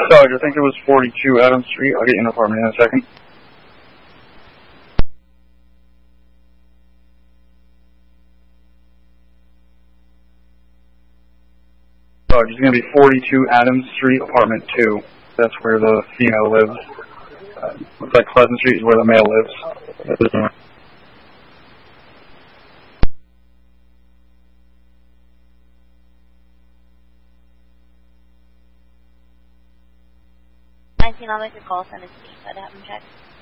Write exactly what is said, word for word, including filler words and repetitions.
Dodge, I think it was forty-two Adams Street. I'll get you an apartment in a second. Dodge, it's going to be forty-two Adams Street, apartment two. That's where the female lives. Uh, looks like Pleasant Street is where the male lives. nineteen, I'll make a call, send it to me, so I'd have them check.